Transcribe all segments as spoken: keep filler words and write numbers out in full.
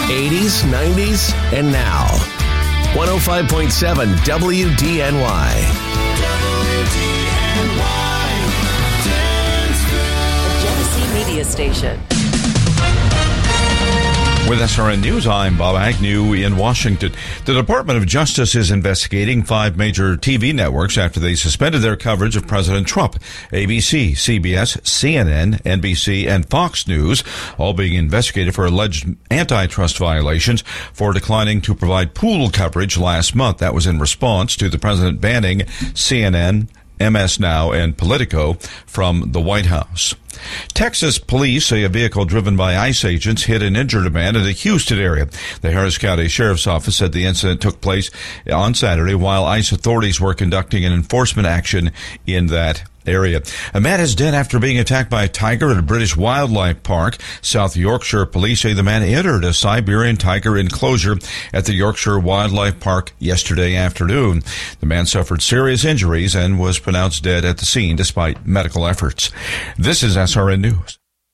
eighties, nineties, and now. one oh five point seven W D N Y. W D N Y, A Genesee Media Station. With S R N News, I'm Bob Agnew in Washington. The Department of Justice is investigating five major T V networks after they suspended their coverage of President Trump. A B C, C B S, C N N, N B C, and Fox News, all being investigated for alleged antitrust violations for declining to provide pool coverage last month. That was in response to the president banning C N N, M S Now, and Politico from the White House. Texas police say a vehicle driven by ICE agents hit an injured a man in the Houston area. The Harris County Sheriff's Office said the incident took place on Saturday while ICE authorities were conducting an enforcement action in that area. A man is dead after being attacked by a tiger at a British wildlife park. South Yorkshire police say the man entered a Siberian tiger enclosure at the Yorkshire Wildlife Park yesterday afternoon. The man suffered serious injuries and was pronounced dead at the scene despite medical efforts. This is S R N News.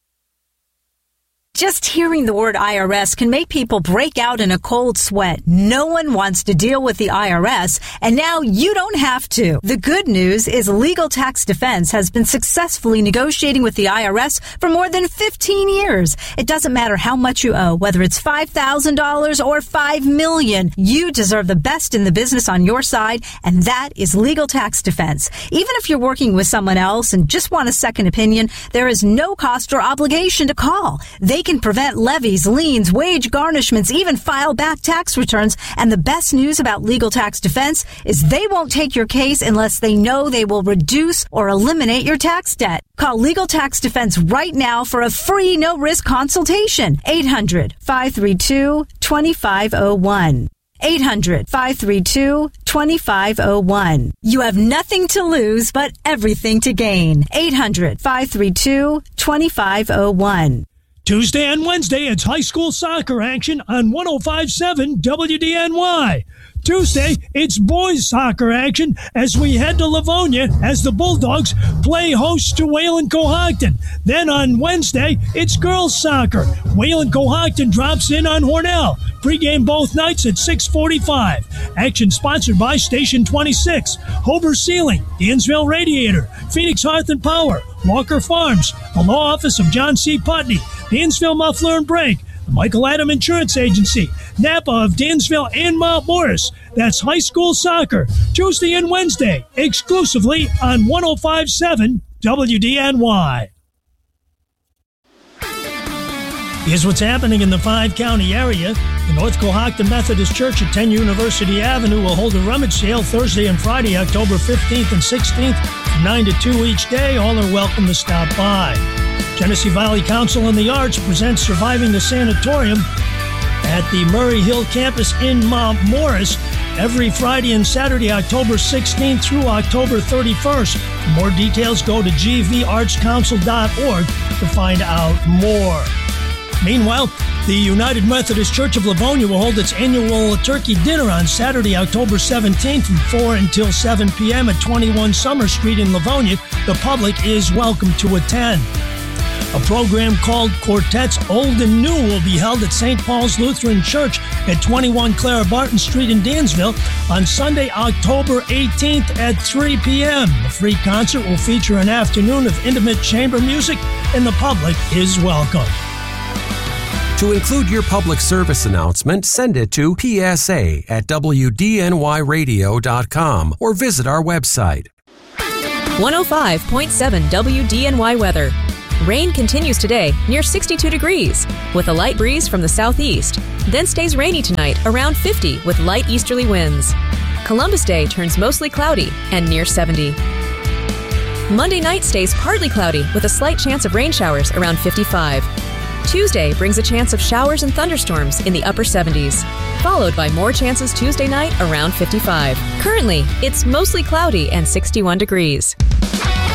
Just hearing the word I R S can make people break out in a cold sweat. No one wants to deal with the I R S, and now you don't have to. The good news is Legal Tax Defense has been successfully negotiating with the I R S for more than fifteen years. It doesn't matter how much you owe, whether it's five thousand dollars or five million dollars. You deserve the best in the business on your side, and that is Legal Tax Defense. Even if you're working with someone else and just want a second opinion, there is no cost or obligation to call. They can prevent levies, liens, wage garnishments, even file back tax returns. And the best news about Legal Tax Defense is they won't take your case unless they know they will reduce or eliminate your tax debt. Call Legal Tax Defense right now for a free no-risk consultation. eight hundred, five three two, two five zero one. eight hundred, five three two, two five zero one. You have nothing to lose but everything to gain. eight hundred, five three two, two five zero one. Tuesday and Wednesday, it's high school soccer action on one oh five point seven W D N Y. Tuesday, it's boys soccer action as we head to Livonia as the Bulldogs play host to Wayland Cohocton. Then on Wednesday, it's girls soccer. Wayland Cohocton drops in on Hornell. Pre-game both nights at six forty-five. Action sponsored by Station twenty-six, Hober Sealing, Dansville Radiator, Phoenix Hearth and Power, Walker Farms, the law office of John C. Putney, Dansville Muffler and Brake, the Michael Adam Insurance Agency, Napa of Dansville and Mount Morris. That's high school soccer, Tuesday and Wednesday, exclusively on one oh five point seven W D N Y. Here's what's happening in the five-county area. The North Cohocton Methodist Church at ten University Avenue will hold a rummage sale Thursday and Friday, October fifteenth and sixteenth, from nine to two each day. All are welcome to stop by. Genesee Valley Council on the Arts presents Surviving the Sanatorium at the Murray Hill campus in Mount Morris every Friday and Saturday, October sixteenth through October thirty-first. For more details, go to g v arts council dot org to find out more. Meanwhile, the United Methodist Church of Livonia will hold its annual turkey dinner on Saturday, October seventeenth from four until seven p.m. at twenty-one Summer Street in Livonia. The public is welcome to attend. A program called Quartets Old and New will be held at Saint Paul's Lutheran Church at twenty-one Clara Barton Street in Dansville on Sunday, October eighteenth at three p.m. The free concert will feature an afternoon of intimate chamber music, and the public is welcome. To include your public service announcement, send it to P S A at W D N Y radio dot com or visit our website. one oh five point seven W D N Y weather. Rain continues today near sixty-two degrees with a light breeze from the southeast, then stays rainy tonight around fifty with light easterly winds. Columbus Day turns mostly cloudy and near seventy. Monday night stays partly cloudy with a slight chance of rain showers around fifty-five. Tuesday brings a chance of showers and thunderstorms in the upper seventies, followed by more chances Tuesday night around fifty-five. Currently, it's mostly cloudy and sixty-one degrees.